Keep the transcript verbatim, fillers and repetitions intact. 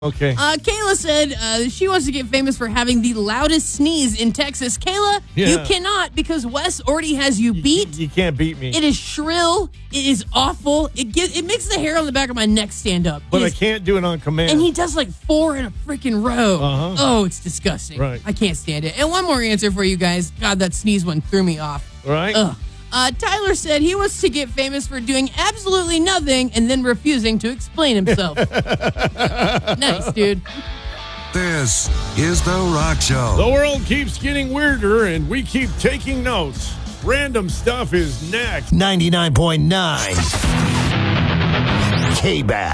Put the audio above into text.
Okay. Uh, Kayla said uh, she wants to get famous for having the loudest sneeze in Texas. Kayla, Yeah. you cannot because Wes already has you beat. You, you can't beat me. It is shrill. It is awful. It get, it makes the hair on the back of my neck stand up. but It I is- can't do it on command. And he does like four in a freaking row. Uh-huh. Oh, it's disgusting. Right. I can't stand it. And one more answer for you guys. God, that sneeze one threw me off. right? Ugh. Uh, Tyler said he wants to get famous for doing absolutely nothing and then refusing to explain himself. Nice, dude. This is The Rock Show. The world keeps getting weirder, and we keep taking notes. Random stuff is next. ninety-nine point nine K-Back.